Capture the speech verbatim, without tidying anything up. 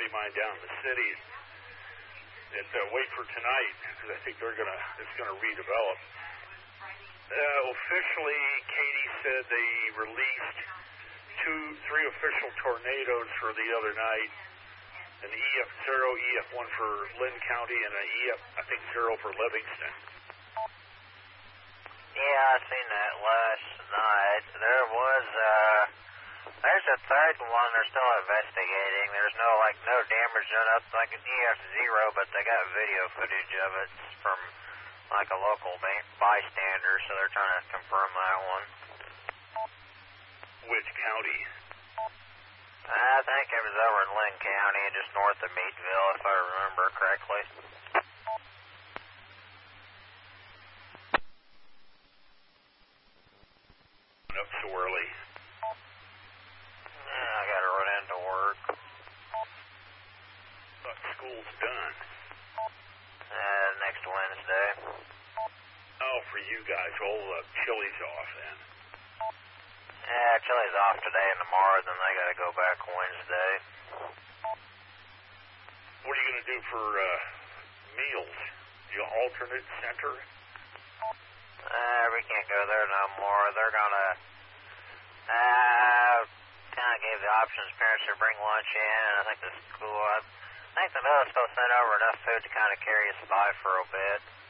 mine down in the city. And uh, wait for tonight, because I think they're gonna it's gonna redevelop. Uh, officially, Katie said they released two, three official tornadoes for the other night. An E F zero, E F one for Lynn County, and an E F, I think, zero for Livingston. Yeah, I seen that last night. There was, uh, there's a third one they're still investigating. There's no, like, no damage done up like an E F zero, but they got video footage of it from, like, a local bystander, so they're trying to confirm that one. Which county? I think it was over in Lynn County, just north of Meadville, if I remember correctly. Up so early. Yeah, I gotta run into work. But school's done. Uh, next Wednesday. Oh, for you guys, all uh, Chili's off then. Yeah, Chili's off today and tomorrow, then they gotta go back Wednesday. What are you gonna do for uh, meals? You alternate center? Uh, we can't go there no more. They're gonna, uh, kind of gave the options parents to bring lunch in. I think the school, I think the middle school sent over enough food to kind of carry us by for a bit.